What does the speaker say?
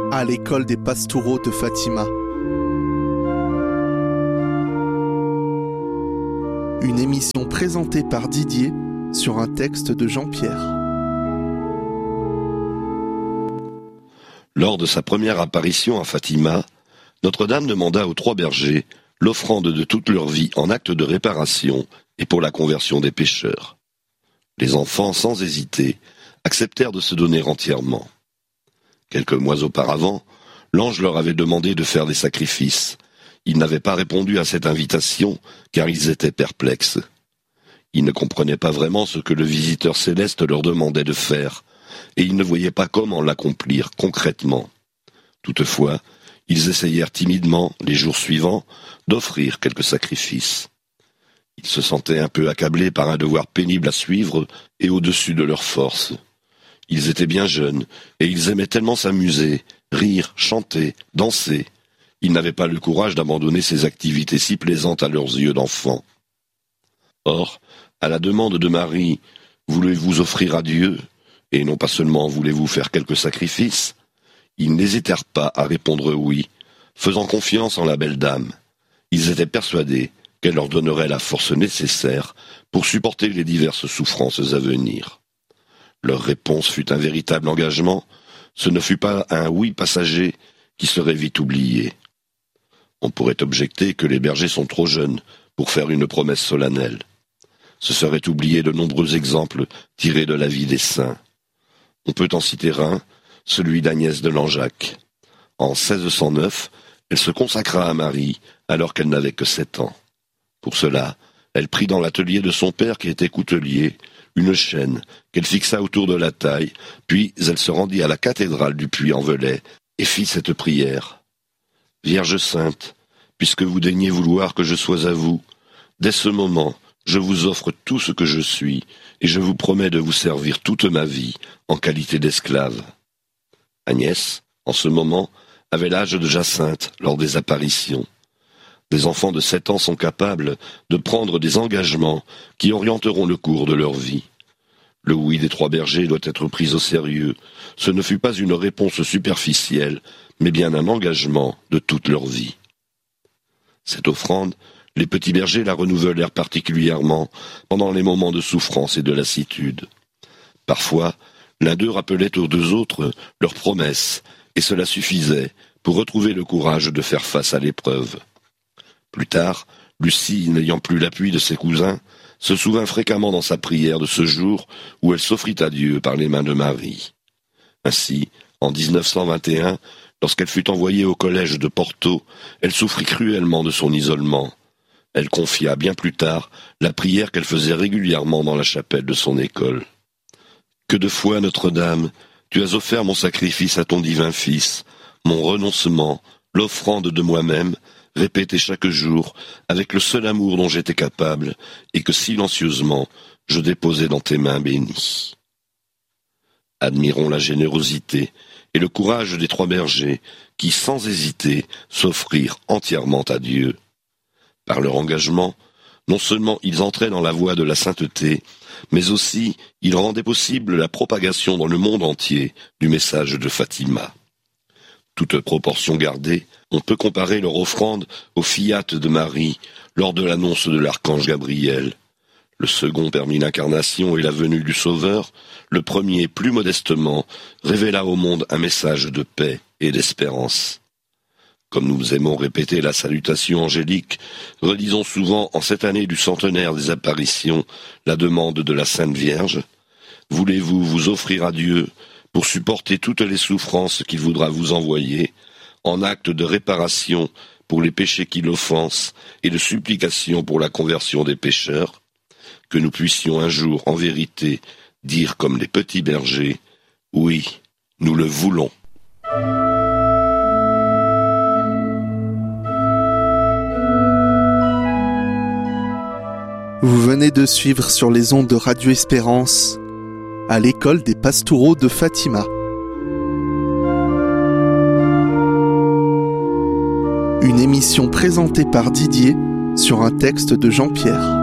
à l'école des Pastoureaux de Fatima. Une émission présentée par Didier sur un texte de Jean-Pierre. Lors de sa première apparition à Fatima, Notre-Dame demanda aux 3 bergers l'offrande de toute leur vie en acte de réparation et pour la conversion des pécheurs. Les enfants, sans hésiter, acceptèrent de se donner entièrement. Quelques mois auparavant, l'ange leur avait demandé de faire des sacrifices. Ils n'avaient pas répondu à cette invitation, car ils étaient perplexes. Ils ne comprenaient pas vraiment ce que le visiteur céleste leur demandait de faire, et ils ne voyaient pas comment l'accomplir concrètement. Toutefois, ils essayèrent timidement, les jours suivants, d'offrir quelques sacrifices. Ils se sentaient un peu accablés par un devoir pénible à suivre et au-dessus de leurs forces. Ils étaient bien jeunes, et ils aimaient tellement s'amuser, rire, chanter, danser. Ils n'avaient pas le courage d'abandonner ces activités si plaisantes à leurs yeux d'enfants. Or, à la demande de Marie, « Voulez-vous offrir à Dieu ?» et non pas seulement « Voulez-vous faire quelques sacrifices ?» ils n'hésitèrent pas à répondre oui, faisant confiance en la belle dame. Ils étaient persuadés qu'elle leur donnerait la force nécessaire pour supporter les diverses souffrances à venir. Leur réponse fut un véritable engagement, ce ne fut pas un oui passager qui serait vite oublié. On pourrait objecter que les bergers sont trop jeunes pour faire une promesse solennelle. Ce serait oublier de nombreux exemples tirés de la vie des saints. On peut en citer un, celui d'Agnès de Langeac. En 1609, elle se consacra à Marie alors qu'elle n'avait que 7 ans. Pour cela, elle prit dans l'atelier de son père qui était coutelier une chaîne qu'elle fixa autour de la taille, puis elle se rendit à la cathédrale du Puy-en-Velay et fit cette prière. « Vierge sainte, puisque vous daignez vouloir que je sois à vous, dès ce moment, je vous offre tout ce que je suis, et je vous promets de vous servir toute ma vie en qualité d'esclave. » Agnès, en ce moment, avait l'âge de Jacinthe lors des apparitions. Des enfants de 7 ans sont capables de prendre des engagements qui orienteront le cours de leur vie. Le oui des 3 bergers doit être pris au sérieux. Ce ne fut pas une réponse superficielle, mais bien un engagement de toute leur vie. Cette offrande, les petits bergers la renouvelèrent particulièrement pendant les moments de souffrance et de lassitude. Parfois, l'un d'eux rappelait aux 2 autres leurs promesses, et cela suffisait pour retrouver le courage de faire face à l'épreuve. Plus tard, Lucie, n'ayant plus l'appui de ses cousins, se souvint fréquemment dans sa prière de ce jour où elle s'offrit à Dieu par les mains de Marie. Ainsi, en 1921, lorsqu'elle fut envoyée au collège de Porto, elle souffrit cruellement de son isolement. Elle confia bien plus tard la prière qu'elle faisait régulièrement dans la chapelle de son école. « Que de fois, Notre-Dame, tu as offert mon sacrifice à ton divin Fils, mon renoncement, l'offrande de moi-même, répété chaque jour, avec le seul amour dont j'étais capable, et que silencieusement je déposais dans tes mains bénies. » Admirons la générosité et le courage des 3 bergers qui, sans hésiter, s'offrirent entièrement à Dieu. Par leur engagement, non seulement ils entraient dans la voie de la sainteté, mais aussi ils rendaient possible la propagation dans le monde entier du message de Fatima. Toute proportion gardée, on peut comparer leur offrande au fiat de Marie lors de l'annonce de l'archange Gabriel. Le second permit l'incarnation et la venue du Sauveur, le premier, plus modestement, révéla au monde un message de paix et d'espérance. Comme nous aimons répéter la salutation angélique, relisons souvent en cette année du centenaire des apparitions la demande de la Sainte Vierge. « Voulez-vous vous offrir à Dieu pour supporter toutes les souffrances qu'il voudra vous envoyer, en acte de réparation pour les péchés qui l'offensent et de supplication pour la conversion des pécheurs, que nous puissions un jour, en vérité, dire comme les petits bergers, « Oui, nous le voulons ». Vous venez de suivre sur les ondes de Radio Espérance à l'école des Pastoureaux de Fatima. Une émission présentée par Didier sur un texte de Jean-Pierre.